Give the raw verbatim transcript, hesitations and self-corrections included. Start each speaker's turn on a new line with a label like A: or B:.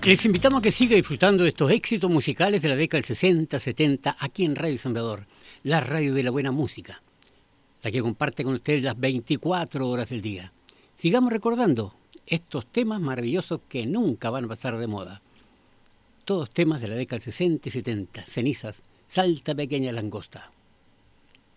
A: Les invitamos a que siga disfrutando de estos éxitos musicales de la década del sesenta, setenta, aquí en Radio Sembrador, la radio de la buena música, la que comparte con ustedes las veinticuatro horas del día. Sigamos recordando estos temas maravillosos que nunca van a pasar de moda. Todos temas de la década del sesenta y setenta, Cenizas, Salta Pequeña Langosta.